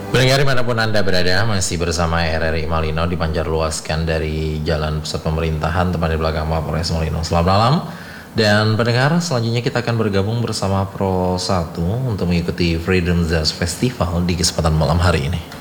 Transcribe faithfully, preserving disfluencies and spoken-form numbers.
Pendengar dimanapun Anda berada, masih bersama R R I Malino dipancar luaskan dari Jalan Pusat Pemerintahan, teman di belakang Mapolres Malino. Selamat malam. Dan pendengar, selanjutnya kita akan bergabung bersama Pro satu untuk mengikuti Freedom Jazz Festival di kesempatan malam hari ini.